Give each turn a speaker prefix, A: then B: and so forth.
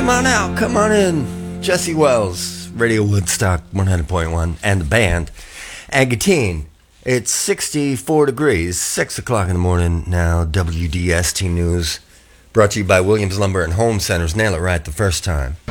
A: Come on out, come on in. Jesse Wells, Radio Woodstock 100.1, and the band. Agatine, it's 64 degrees, 6 o'clock in the morning now. WDST News, brought to you by Williams Lumber and Home Centers. Nail it right the first time.